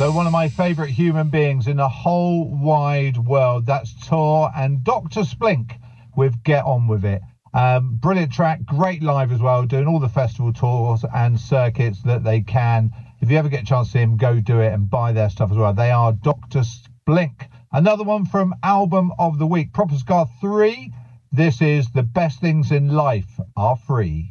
So one of my favourite human beings in the whole wide world. That's Tor and Dr. Splink with Get On With It. Brilliant track, great live as well, doing all the festival tours and circuits that they can. If you ever get a chance to see them, go do it and buy their stuff as well. They are Dr. Splink. Another one from Album of the Week, Proper Ska 3. This is The Best Things in Life Are Free.